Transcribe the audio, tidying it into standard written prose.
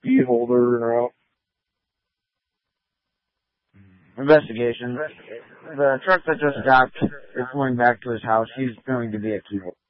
key holder route. Investigation. The truck that just stopped is going back to his house. He's going to be a key holder.